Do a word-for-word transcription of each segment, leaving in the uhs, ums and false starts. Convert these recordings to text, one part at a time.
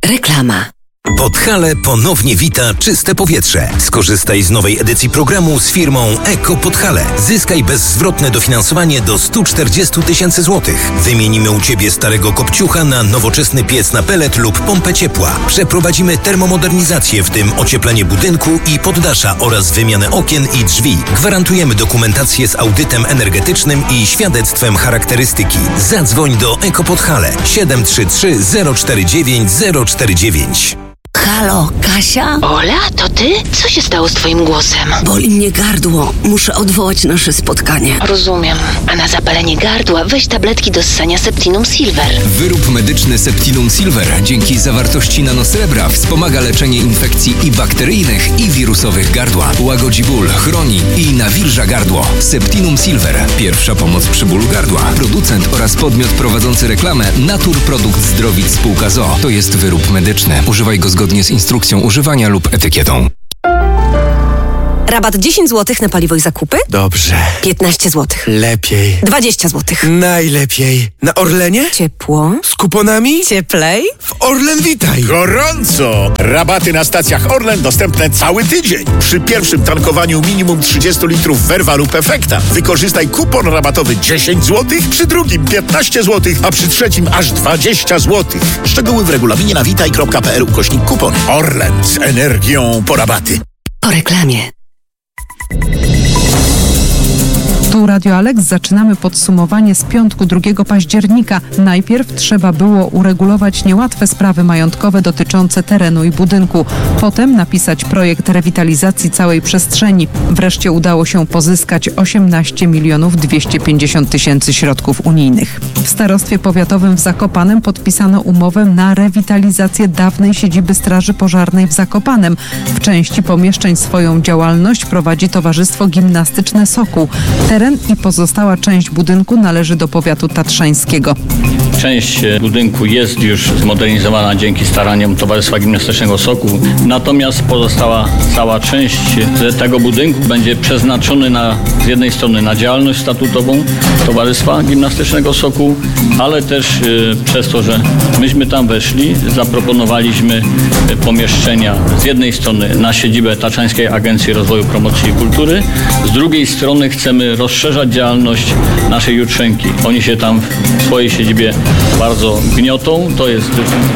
Reklama. Podhale ponownie wita czyste powietrze. Skorzystaj z nowej edycji programu z firmą Eko Podhale. Zyskaj bezzwrotne dofinansowanie do sto czterdzieści tysięcy złotych. Wymienimy u Ciebie starego kopciucha na nowoczesny piec na pelet lub pompę ciepła. Przeprowadzimy termomodernizację, w tym ocieplenie budynku i poddasza oraz wymianę okien i drzwi. Gwarantujemy dokumentację z audytem energetycznym i świadectwem charakterystyki. Zadzwoń do Eko Podhale siedem trzy trzy zero cztery dziewięć zero cztery dziewięć. Halo, Kasia? Ola, to ty? Co się stało z twoim głosem? Boli mnie gardło. Muszę odwołać nasze spotkanie. Rozumiem. A na zapalenie gardła weź tabletki do ssania Septinum Silver. Wyrób medyczny Septinum Silver dzięki zawartości nanosrebra wspomaga leczenie infekcji i bakteryjnych, i wirusowych gardła. Łagodzi ból, chroni i nawilża gardło. Septinum Silver. Pierwsza pomoc przy bólu gardła. Producent oraz podmiot prowadzący reklamę Natur Produkt Zdrowic Spółka z o o. To jest wyrób medyczny. Używaj go zgodnie z instrukcją używania lub etykietą. Rabat dziesięć złotych na paliwo i zakupy? Dobrze. piętnaście złotych. Lepiej. dwadzieścia złotych. Najlepiej. Na Orlenie? Ciepło. Z kuponami? Cieplej. W Orlen Witaj. Gorąco! Rabaty na stacjach Orlen dostępne cały tydzień. Przy pierwszym tankowaniu minimum trzydzieści litrów Verva lub Efekta wykorzystaj kupon rabatowy dziesięć złotych, przy drugim piętnaście złotych, a przy trzecim aż dwadzieścia złotych. Szczegóły w regulaminie na witaj kropka p l ukośnik kupon. Orlen z energią po rabaty. Po reklamie. Tu Radio Alex. Zaczynamy podsumowanie z piątku drugiego października. Najpierw trzeba było uregulować niełatwe sprawy majątkowe dotyczące terenu i budynku. Potem napisać projekt rewitalizacji całej przestrzeni. Wreszcie udało się pozyskać osiemnaście milionów dwieście pięćdziesiąt tysięcy środków unijnych. W Starostwie Powiatowym w Zakopanem podpisano umowę na rewitalizację dawnej siedziby Straży Pożarnej w Zakopanem. W części pomieszczeń swoją działalność prowadzi Towarzystwo Gimnastyczne Sokół. Teren i pozostała część budynku należy do powiatu tatrzańskiego. Część budynku jest już zmodernizowana dzięki staraniom Towarzystwa Gimnastycznego Sokół, natomiast pozostała cała część tego budynku będzie przeznaczony na, z jednej strony na działalność statutową Towarzystwa Gimnastycznego Sokół, ale też y, przez to, że myśmy tam weszli, zaproponowaliśmy y, pomieszczenia z jednej strony na siedzibę Tatrzańskiej Agencji Rozwoju, Promocji i Kultury, z drugiej strony chcemy rozszerzać działalność naszej jutrzenki. Oni się tam w swojej siedzibie bardzo gniotą, to jest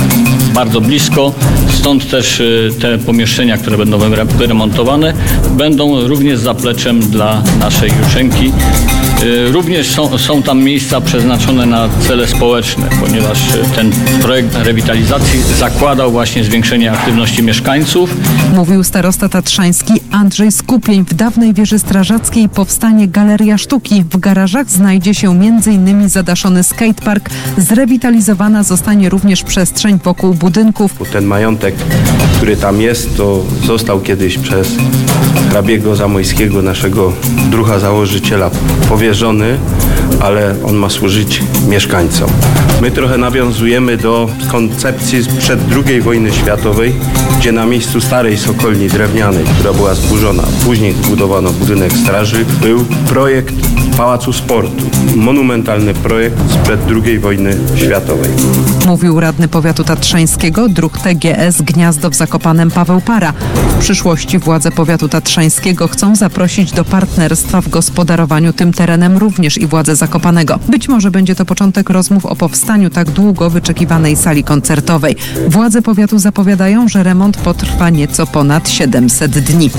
bardzo blisko, stąd też te pomieszczenia, które będą wyremontowane, będą również zapleczem dla naszej jutrzenki. Również są, są tam miejsca przeznaczone na cele społeczne, ponieważ ten projekt rewitalizacji zakładał właśnie zwiększenie aktywności mieszkańców. Mówił starosta tatrzański Andrzej Skupień. W dawnej wieży strażackiej powstanie Galeria Sztuki. W garażach znajdzie się między innymi zadaszony skatepark. Zrewitalizowana zostanie również przestrzeń wokół budynków. Ten majątek, który tam jest, to został kiedyś przez hrabiego Zamojskiego, naszego druha założyciela, powierzony, ale on ma służyć mieszkańcom. My trochę nawiązujemy do koncepcji sprzed drugiej wojny światowej, gdzie na miejscu starej sokolni drewnianej, która była zburzona, później zbudowano budynek straży, był projekt Pałacu Sportu. Monumentalny projekt sprzed drugiej wojny światowej. Mówił radny powiatu tatrzańskiego, druh T G S Gniazdo w Zakopanem Paweł Para. W przyszłości władze powiatu tatrzańskiego chcą zaprosić do partnerstwa w gospodarowaniu tym terenem również i władze Zakopanego. Być może będzie to początek rozmów o powstaniu tak długo wyczekiwanej sali koncertowej. Władze powiatu zapowiadają, że remont potrwa nieco ponad siedemset dni.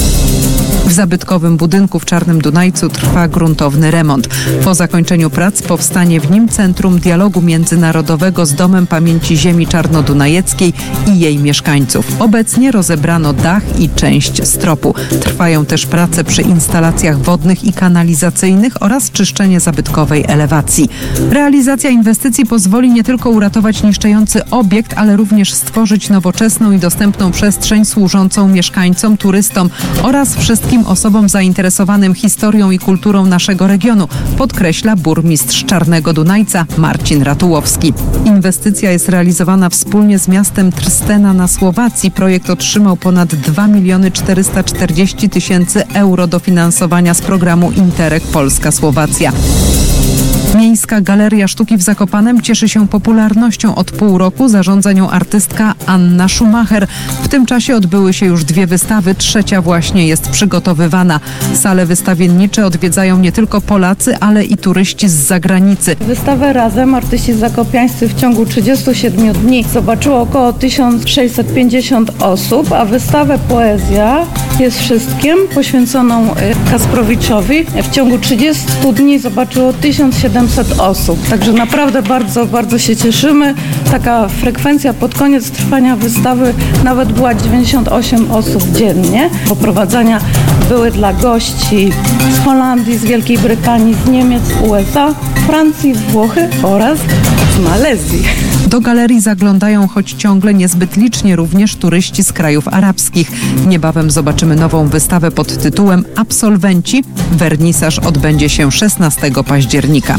W zabytkowym budynku w Czarnym Dunajcu trwa gruntowny remont. Po zakończeniu prac powstanie w nim Centrum Dialogu Międzynarodowego z Domem Pamięci Ziemi Czarnodunajeckiej i jej mieszkańców. Obecnie rozebrano dach i część stropu. Trwają też prace przy instalacjach wodnych i kanalizacyjnych oraz czyszczenie zabytkowej elewacji. Realizacja inwestycji pozwoli nie tylko uratować niszczejący obiekt, ale również stworzyć nowoczesną i dostępną przestrzeń służącą mieszkańcom, turystom oraz wszystkim osobom zainteresowanym historią i kulturą naszego regionu, podkreśla burmistrz Czarnego Dunajca Marcin Ratułowski. Inwestycja jest realizowana wspólnie z miastem Trstena na Słowacji. Projekt otrzymał ponad dwa miliony czterysta czterdzieści tysięcy euro dofinansowania z programu Interreg Polska-Słowacja. Miejska Galeria Sztuki w Zakopanem cieszy się popularnością. Od pół roku zarządza nią artystka Anna Schumacher. W tym czasie odbyły się już dwie wystawy, trzecia właśnie jest przygotowywana. Sale wystawiennicze odwiedzają nie tylko Polacy, ale i turyści z zagranicy. Wystawę Razem artyści zakopiańscy w ciągu trzydziestu siedmiu dni zobaczyło około tysiąc sześćset pięćdziesiąt osób, a wystawę Poezja jest wszystkim poświęconą Kasprowiczowi w ciągu trzydziestu dni zobaczyło tysiąc siedemset osób. Także naprawdę bardzo, bardzo się cieszymy. Taka frekwencja pod koniec trwania wystawy nawet była dziewięćdziesiąt osiem osób dziennie. Poprowadzenia były dla gości z Holandii, z Wielkiej Brytanii, z Niemiec, U S A, Francji, Włochy oraz z Malezji. Do galerii zaglądają, choć ciągle niezbyt licznie, również turyści z krajów arabskich. Niebawem zobaczymy nową wystawę pod tytułem Absolwenci. Wernisaż odbędzie się szesnastego października.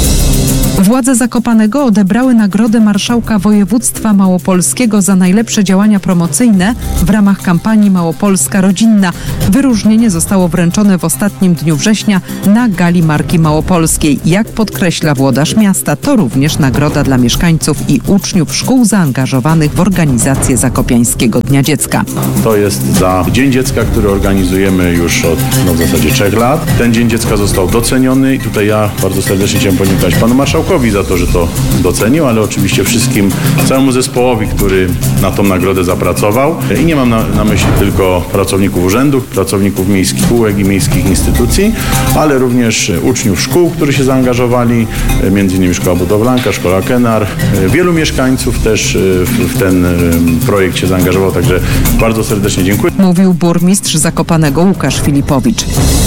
Władze Zakopanego odebrały nagrodę marszałka województwa małopolskiego za najlepsze działania promocyjne w ramach kampanii Małopolska Rodzinna. Wyróżnienie zostało wręczone w ostatnim dniu września na gali marki małopolskiej. Jak podkreśla włodarz miasta, to również nagroda dla mieszkańców i uczniów szkół zaangażowanych w organizację Zakopiańskiego Dnia Dziecka. To jest za Dzień Dziecka, który organizujemy już od no, w zasadzie trzech lat. Ten Dzień Dziecka został doceniony i tutaj ja bardzo serdecznie chciałem podziękować panu marszałkowi za to, że to docenił, ale oczywiście wszystkim, całemu zespołowi, który na tą nagrodę zapracował. I nie mam na, na myśli tylko pracowników urzędów, pracowników miejskich spółek i miejskich instytucji, ale również uczniów szkół, którzy się zaangażowali, między innymi Szkoła Budowlanka, Szkoła Kenar. Wielu mieszkańców też w ten projekt się zaangażował, także bardzo serdecznie dziękuję. Mówił burmistrz Zakopanego Łukasz Filipowicz.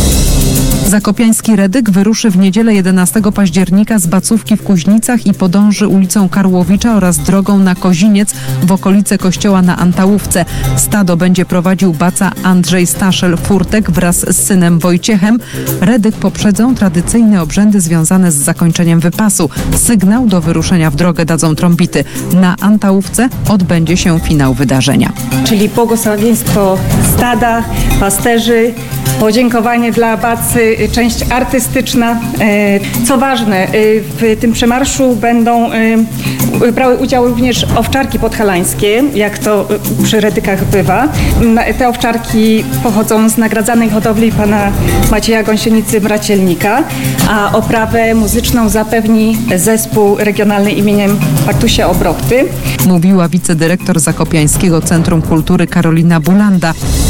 Zakopiański Redyk wyruszy w niedzielę jedenastego października z Bacówki w Kuźnicach i podąży ulicą Karłowicza oraz drogą na Koziniec w okolice kościoła na Antałówce. Stado będzie prowadził baca Andrzej Staszel-Furtek wraz z synem Wojciechem. Redyk poprzedzą tradycyjne obrzędy związane z zakończeniem wypasu. Sygnał do wyruszenia w drogę dadzą trąbity. Na Antałówce odbędzie się finał wydarzenia. Czyli błogosławieństwo stada, pasterzy, podziękowanie dla bacy, część artystyczna. Co ważne, w tym przemarszu będą brały udział również owczarki podhalańskie, jak to przy Redykach bywa. Te owczarki pochodzą z nagradzanej hodowli pana Macieja Gąsienicy-Bracielnika, a oprawę muzyczną zapewni zespół regionalny imieniem Bartusia Obrochty. Mówiła wicedyrektor Zakopiańskiego Centrum Kultury Karolina Bulanda.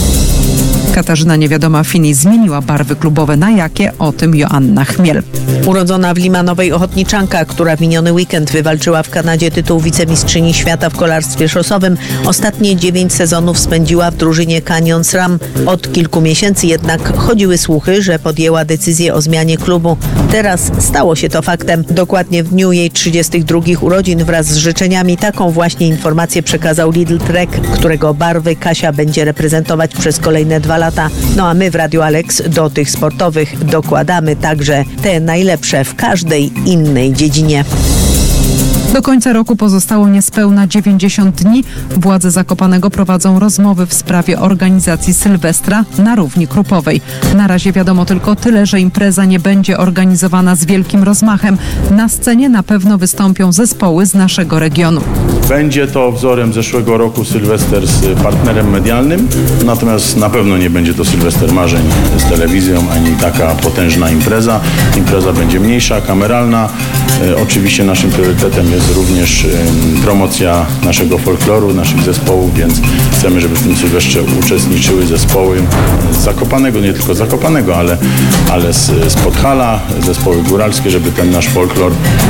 Katarzyna Niewiadoma Fini zmieniła barwy klubowe na jakie? O tym Joanna Chmiel. Urodzona w Limanowej ochotniczanka, która w miniony weekend wywalczyła w Kanadzie tytuł wicemistrzyni świata w kolarstwie szosowym, ostatnie dziewięć sezonów spędziła w drużynie Canyon SRAM. Od kilku miesięcy jednak chodziły słuchy, że podjęła decyzję o zmianie klubu. Teraz stało się to faktem. Dokładnie w dniu jej trzydziestych drugich urodzin wraz z życzeniami taką właśnie informację przekazał Lidl Trek, którego barwy Kasia będzie reprezentować przez kolejne dwa lata. No a my w Radio Alex do tych sportowych dokładamy także te najlepsze w każdej innej dziedzinie. Do końca roku pozostało niespełna dziewięćdziesiąt dni. Władze Zakopanego prowadzą rozmowy w sprawie organizacji Sylwestra na Równi Krupowej. Na razie wiadomo tylko tyle, że impreza nie będzie organizowana z wielkim rozmachem. Na scenie na pewno wystąpią zespoły z naszego regionu. Będzie to wzorem zeszłego roku Sylwester z partnerem medialnym, natomiast na pewno nie będzie to Sylwester marzeń z telewizją, ani taka potężna impreza. Impreza będzie mniejsza, kameralna. E, oczywiście naszym priorytetem jest również e, promocja naszego folkloru, naszych zespołów, więc chcemy, żeby w tym Sylwestrze uczestniczyły zespoły z Zakopanego, nie tylko z Zakopanego, ale, ale z, z Podhala, zespoły góralskie, żeby ten nasz folklor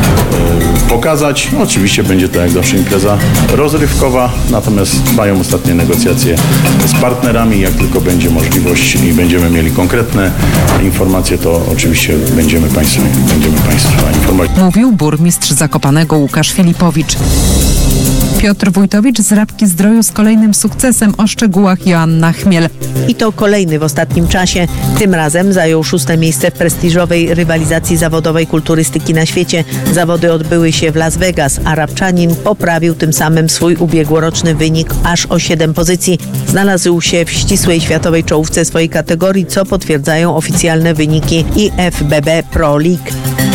e, pokazać. No, oczywiście będzie to jak zawsze impreza rozrywkowa, natomiast trwają ostatnie negocjacje z partnerami. Jak tylko będzie możliwość i będziemy mieli konkretne informacje, to oczywiście będziemy Państwa, będziemy Państwa informować. Mówił burmistrz Zakopanego Łukasz Filipowicz. Piotr Wójtowicz z Rabki Zdroju z kolejnym sukcesem. O szczegółach Joanna Chmiel. I to kolejny w ostatnim czasie. Tym razem zajął szóste miejsce w prestiżowej rywalizacji zawodowej kulturystyki na świecie. Zawody odbyły się w Las Vegas, a Rabczanin poprawił tym samym swój ubiegłoroczny wynik aż o siedem pozycji. Znalazł się w ścisłej światowej czołówce swojej kategorii, co potwierdzają oficjalne wyniki I F B B Pro League.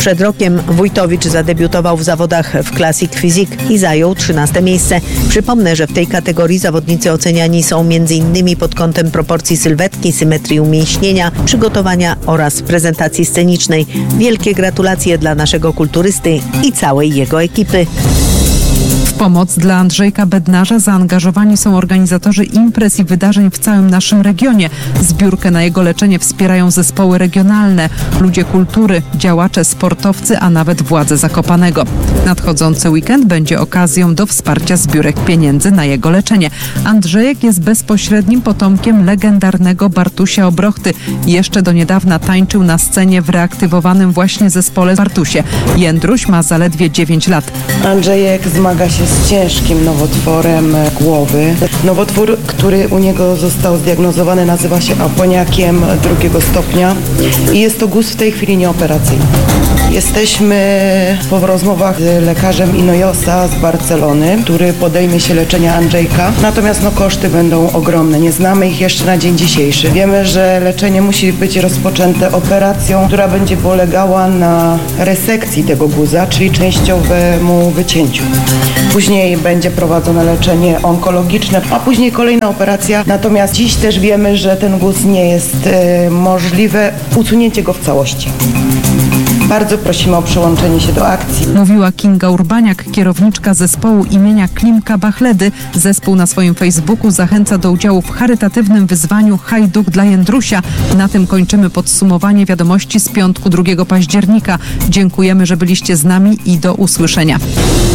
Przed rokiem Wójtowicz zadebiutował w zawodach w Classic Physique i zajął trzynaste miejsce. Przypomnę, że w tej kategorii zawodnicy oceniani są między innymi pod kątem proporcji sylwetki, symetrii umieśnienia, przygotowania oraz prezentacji scenicznej. Wielkie gratulacje dla naszego kulturysty i całej jego ekipy. W pomoc dla Andrzejka Bednarza zaangażowani są organizatorzy imprez i wydarzeń w całym naszym regionie. Zbiórkę na jego leczenie wspierają zespoły regionalne, ludzie kultury, działacze, sportowcy, a nawet władze Zakopanego. Nadchodzący weekend będzie okazją do wsparcia zbiórek pieniędzy na jego leczenie. Andrzejek jest bezpośrednim potomkiem legendarnego Bartusia Obrochty. Jeszcze do niedawna tańczył na scenie w reaktywowanym właśnie zespole Bartusie. Jędruś ma zaledwie dziewięć lat. Andrzejek zmaga się z ciężkim nowotworem głowy. Nowotwór, który u niego został zdiagnozowany, nazywa się aponiakiem drugiego stopnia i jest to guz w tej chwili nieoperacyjny. Jesteśmy po rozmowach z lekarzem Inojosa z Barcelony, który podejmie się leczenia Andrzejka, natomiast no, koszty będą ogromne. Nie znamy ich jeszcze na dzień dzisiejszy. Wiemy, że leczenie musi być rozpoczęte operacją, która będzie polegała na resekcji tego guza, czyli częściowemu wycięciu. Później będzie prowadzone leczenie onkologiczne, a później kolejna operacja. Natomiast dziś też wiemy, że ten guz nie jest e, możliwe usunięcie go w całości. Bardzo prosimy o przyłączenie się do akcji. Mówiła Kinga Urbaniak, kierowniczka zespołu imienia Klimka Bachledy. Zespół na swoim Facebooku zachęca do udziału w charytatywnym wyzwaniu Hajduk dla Jędrusia. Na tym kończymy podsumowanie wiadomości z piątku drugiego października. Dziękujemy, że byliście z nami i do usłyszenia.